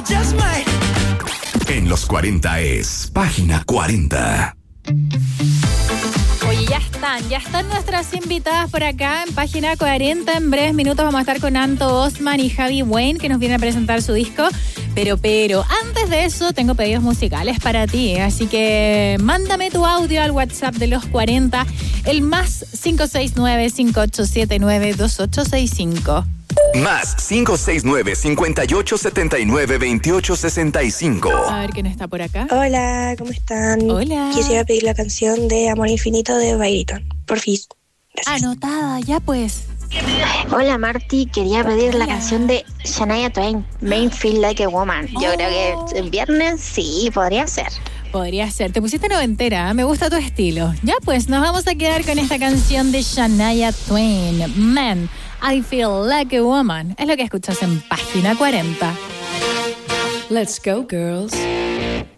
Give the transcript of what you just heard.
En los 40 es Página 40. Oye, ya están nuestras invitadas por acá en Página 40. En breves minutos vamos a estar con Anto Osman y Javi Wayne, que nos vienen a presentar su disco. Pero, antes de eso tengo pedidos musicales para ti, así que mándame tu audio al WhatsApp de los 40, el más 569-5879-2865. Más 569-5879-2865. A ver quién está por acá. Hola, ¿cómo están? Hola. Quisiera pedir la canción de Amor Infinito de Byron. Porfis. Gracias. Anotada, ya pues. Hola Marti, quería pedir la canción de Shania Twain, Make Me Feel Like a Woman. Yo creo que el viernes sí, podría ser. Podría ser. Te pusiste noventera, me gusta tu estilo. Ya pues, nos vamos a quedar con esta canción de Shania Twain, Man, I Feel Like a Woman. Es lo que escuchas en Página 40. Let's go, girls.